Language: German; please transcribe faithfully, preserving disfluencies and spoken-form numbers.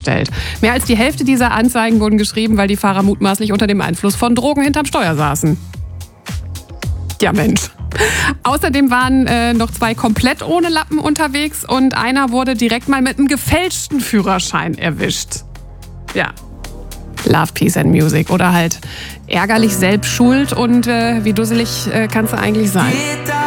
gestellt. Mehr als die Hälfte dieser Anzeigen wurden geschrieben, weil die Fahrer mutmaßlich unter dem Einfluss von Drogen hinterm Steuer saßen. Ja, Mensch. Außerdem waren äh, noch zwei komplett ohne Lappen unterwegs und einer wurde direkt mal mit einem gefälschten Führerschein erwischt. Ja. Love, Peace and Music. Oder halt ärgerlich selbst schuld und äh, wie dusselig äh, kannst du eigentlich sein.